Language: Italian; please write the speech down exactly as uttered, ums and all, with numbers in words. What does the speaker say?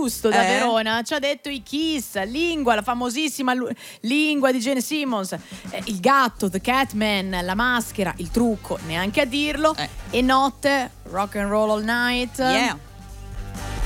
Augusto da Eh? Verona ci ha detto i Kiss, Lingua, la famosissima lu- Lingua di Gene Simmons, eh, il gatto, The Catman, la maschera, il trucco, neanche a dirlo, Eh. e notte, Rock and Roll All Night. Yeah.